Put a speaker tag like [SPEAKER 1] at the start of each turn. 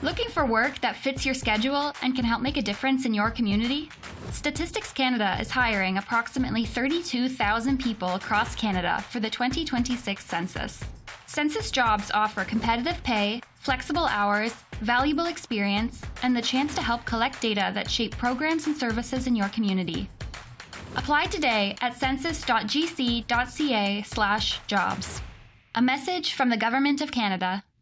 [SPEAKER 1] Looking for work that fits your schedule and can help make a difference in your community? Statistics Canada is hiring approximately 32,000 people across Canada for the 2026 census. Census jobs offer competitive pay, flexible hours, valuable experience, and the chance to help collect data that shape programs and services in your community. Apply today at census.gc.ca/jobs. A message from the Government of Canada.